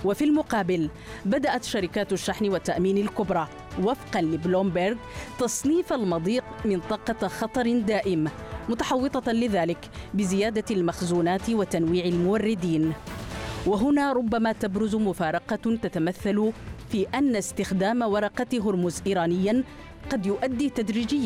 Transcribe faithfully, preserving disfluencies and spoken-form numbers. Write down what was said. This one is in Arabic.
وفي المقابل بدأت شركات الشحن والتأمين الكبرى وفقا لبلومبيرغ تصنيف المضيق منطقة خطر دائم، متحوطة لذلك بزيادة المخزونات وتنويع الموردين. وهنا ربما تبرز مفارقة تتمثل في أن استخدام ورقة هرمز إيرانيا قد يؤدي تدريجيا